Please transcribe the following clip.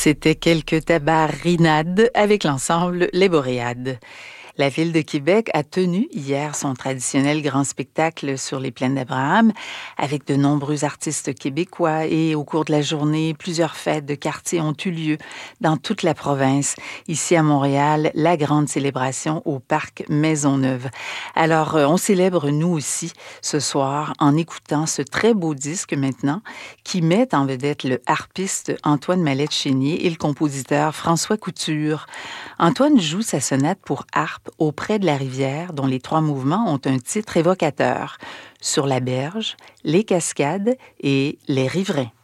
C'était quelques tabarinades avec l'ensemble Les Boréades. La ville de Québec a tenu hier son traditionnel grand spectacle sur les plaines d'Abraham avec de nombreux artistes québécois et au cours de la journée, plusieurs fêtes de quartier ont eu lieu dans toute la province. Ici à Montréal, la grande célébration au parc Maisonneuve. Alors, on célèbre nous aussi ce soir en écoutant ce très beau disque maintenant qui met en vedette le harpiste Antoine Mallette-Chénier et le compositeur François Couture. Antoine joue sa sonate pour harpe auprès de la rivière, dont les 3 mouvements ont un titre évocateur. Sur la berge, les cascades et les riverains.